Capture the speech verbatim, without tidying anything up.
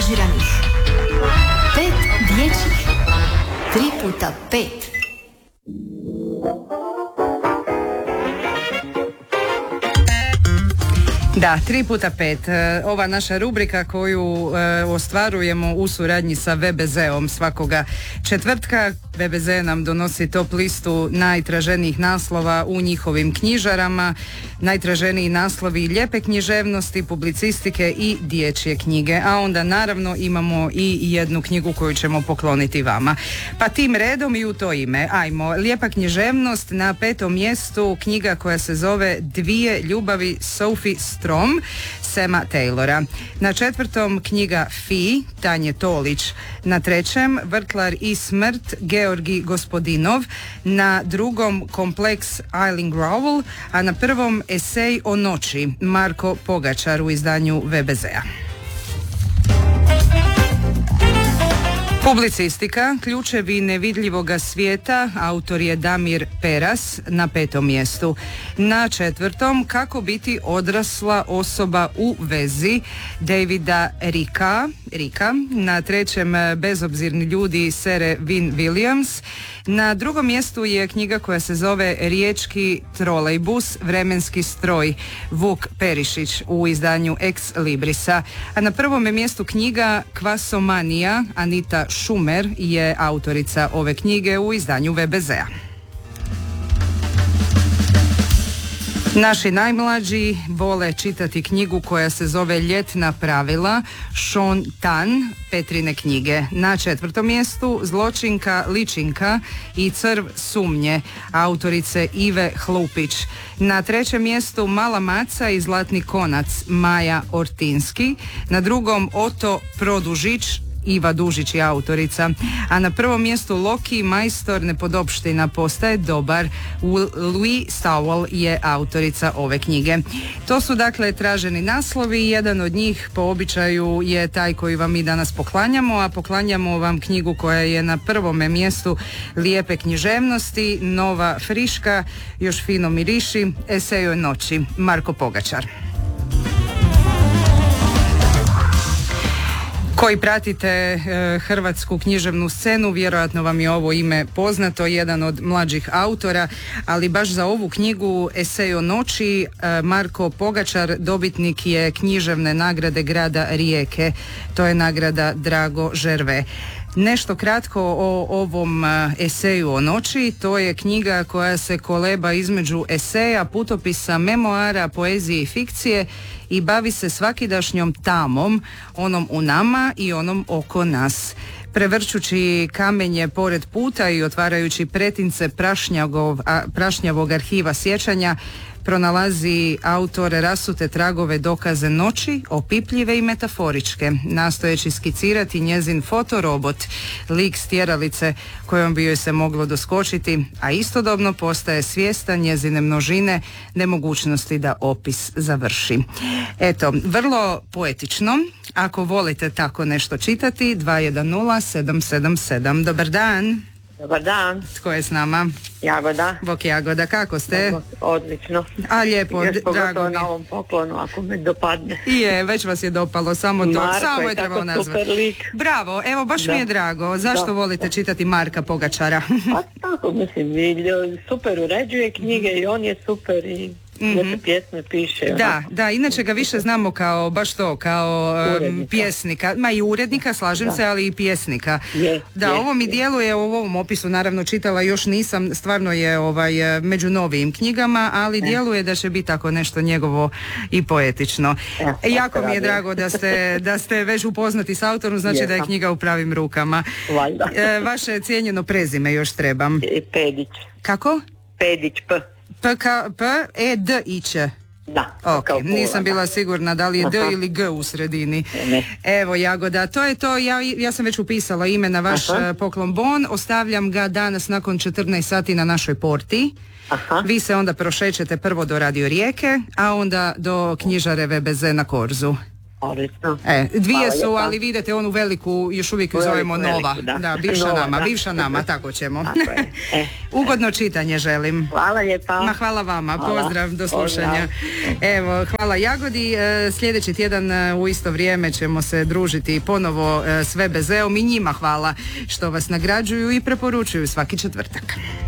aranžiranih. Pet dječjih. Tri puta pet. Da, tri puta pet. Ova naša rubrika koju e, ostvarujemo u suradnji sa ve be zeom svakoga četvrtka. ve be ze nam donosi top listu najtraženijih naslova u njihovim knjižarama. Najtraženiji naslovi lijepe književnosti, publicistike i dječje knjige. A onda naravno imamo i jednu knjigu koju ćemo pokloniti vama. Pa tim redom i u to ime. Ajmo, lijepa književnost na petom mjestu, knjiga koja se zove Dvije ljubavi Sophie Strom, Sema Taylora. Na četvrtom knjiga Fi, Tanje Tolić. Na trećem Vrtlar i smrt, Georgi Gospodinov. Na drugom kompleks Eileen Growell, a na prvom esej o noći, Marko Pogačar u izdanju ve be zea. Publicistika, ključevi nevidljivoga svijeta, autor je Damir Peras, na petom mjestu. Na četvrtom, kako biti odrasla osoba u vezi, Davida Rika, Rika. Na trećem, bezobzirni ljudi, Sere Vin Williams. Na drugom mjestu je knjiga koja se zove Riječki trolejbus, vremenski stroj, Vuk Perišić u izdanju Ex Librisa. A na prvom je mjestu knjiga Kvasomanija, Anita Šumer je autorica ove knjige u izdanju ve be zea. Naši najmlađi vole čitati knjigu koja se zove Ljetna pravila, Sean Tan, Petrine knjige. Na četvrtom mjestu Zločinka, ličinka i Crv sumnje, autorice Ive Hlupić. Na trećem mjestu Mala maca i Zlatni konac, Maja Ortinski. Na drugom Oto Produžić, Iva Dužić je autorica. A na prvom mjestu Loki, majstor nepodopština postaje dobar, Louise Stowell je autorica ove knjige. To su dakle traženi naslovi. Jedan od njih po običaju je taj koji vam mi danas poklanjamo, a poklanjamo vam knjigu koja je na prvome mjestu lijepe književnosti, nova, friška, još fino miriši, esej o noći, Marko Pogačar. Koji pratite e, hrvatsku književnu scenu, vjerojatno vam je ovo ime poznato, jedan od mlađih autora, ali baš za ovu knjigu Esej o noći, e, Marko Pogačar dobitnik je književne nagrade grada Rijeke, to je nagrada Drago Žerve. Nešto kratko o ovom eseju o noći. To je knjiga koja se koleba između eseja, putopisa, memoara, poezije i fikcije i bavi se svakidašnjom tamom, onom u nama i onom oko nas. Prevrćući kamenje pored puta i otvarajući pretince prašnjavog, prašnjavog arhiva sjećanja, pronalazi autor rasute tragove dokaze noći, opipljive i metaforičke, nastojeći skicirati njezin fotorobot, lik stjeralice kojom bi joj se moglo doskočiti, a istodobno postaje svjestan njezine množine, nemogućnosti da opis završi. Eto, vrlo poetično. Ako volite tako nešto čitati, dva jedan nula sedam sedam sedam. Dobar dan. Dobar dan. Tko je s nama? Jagoda. Bok Jagoda, kako ste? Odlično. A lijepo, još drago mi. Na ovom poklonu, ako me dopadne. Je, već vas je dopalo, samo to. Marko samo je, je trebalo tako nazvati. super lik. Bravo, evo baš Da. mi je drago. Zašto Da. volite čitati Marka Pogačara? Pa tako, mislim, i super uređuje knjige i on je super i Mhm. lijepe pjesme piše. Da, onako. da, inače ga više znamo kao, baš to, kao um, Urednika. pjesnika, ma i urednika, slažem Da. se, ali i pjesnika. Je, Da, je, ovo mi je. djeluje u ovom opisu, naravno čitala još nisam, stvarno je ovaj među novijim knjigama, ali djeluje da će biti tako nešto njegovo i poetično. Ja, E, jako mi je radujem. drago da ste, da ste već upoznati s autorom, znači da je Jesam. knjiga u pravim rukama. Valjda. E, vaše cijenjeno prezime još trebam. I Pedić. Kako? Pedić, P. P, K, P, E, D, I, Ć. Da. Ok, kao pola, nisam bila da. sigurna da li je D Aha. ili G u sredini. Ne. Evo Jagoda, to je to, ja, ja sam već upisala ime na vaš Aha. eh, poklon bon, ostavljam ga danas nakon četrnaest sati na našoj porti. Aha. Vi se onda prošećete prvo do Radio Rijeke, a onda do knjižare ve be ze na Korzu. Odlično. E, dvije Hvala su, lijepa. ali vidite onu veliku, još uvijek ju Veliku, zovemo Nova. veliku, da. bivša Nova, nama, da. bivša nama, tako ćemo. Tako je. E, Ugodno čitanje želim. hvala lijepa. Ma hvala vama, Hvala. pozdrav, do slušanja. Pozdrav. Evo, hvala Jagodi. E, sljedeći tjedan e, u isto vrijeme ćemo se družiti ponovo e, s ve be zeom i njima hvala što vas nagrađuju i preporučuju svaki četvrtak.